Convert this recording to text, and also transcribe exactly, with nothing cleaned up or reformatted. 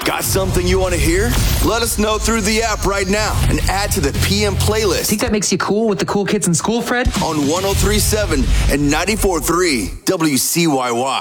Got something you want to hear? Let us know through the app right now and add to the P M playlist. Think that makes you cool with the cool kids in school, Fred? On one oh three point seven and ninety-four point three W C Y Y.